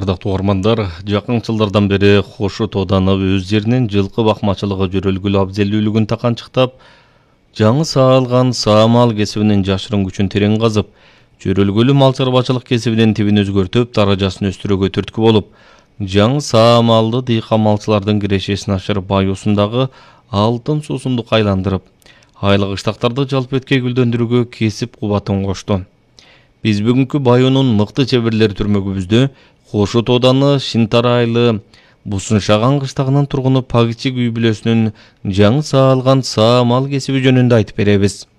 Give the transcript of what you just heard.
Ардактуу угармандар, жакын жылдардан бери Кошут ооданы өз жеринин жылкы бакмачылыгы жөрөлгүлүү абзелдүүлүгүн таканчыктап, жаңы саалган саамал кесибинин жашырын күчүн терең казып, жөрөлгүлүү мал чарбачылык кесибинин тибин өзгөртүп, даражасын өстүрүүгө түрткү болуп, жаңы саамалды дыйкан малчылардын кирешесин ашырып, аюусундагы алтын суусундукка айландырып, айлык ыштактарды жалпы эткей гүлдөндүрүүгө кесип кубатын кошту. Биз бүгүнкү Баюунун мыкты чеберлери түрмөгүбүздө Кошут ооданы Шинтара айылы Бусуншаган кыштагынын тургуну Пагичик үй бүлөсүнүн жаңы саалган саамал кесиби жөнүндө айтып беребиз.